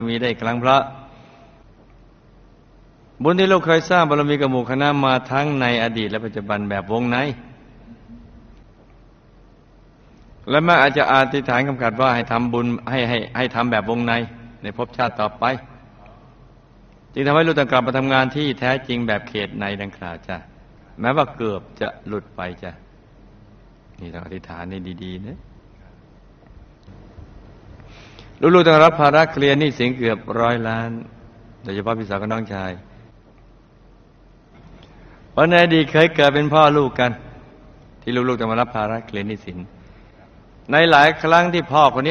มีได้ครั้งเพราะบุญที่ลูกเคยสร้างบารมีกับหมู่คณะมาทั้งในอดีตและปัจจุบันแบบวงในและแม่อาจจะอธิษฐานกำกับว่าให้ทำบุญให้ทำแบบวงในภพชาติต่อไปจึงทำให้ลูกต้องกลับมาทำงานที่แท้จริงแบบเขตในดังกล่าวจ้ะแม้ว่าเกือบจะหลุดไปจ้ะนี่ต้องอธิษฐานให้ดีๆนะลูกๆต้องรับภาระเคลียร์หนี้สินเกือบ100 ล้านโดยเฉพาะพี่สาวกับน้องชายเพราะในอดีตเคยเกิดเป็นพ่อลูกกันที่ลูกๆต้องมารับภาระเคลียร์หนี้สินในหลายครั้งที่พ่อคนนี้